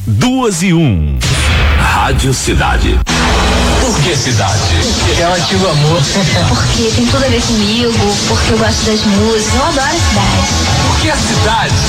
2:01. Rádio Cidade. Por que cidade? Porque é um antigo amor. Porque tem tudo a ver comigo, porque eu gosto das músicas, eu adoro a cidade. Por que a cidade?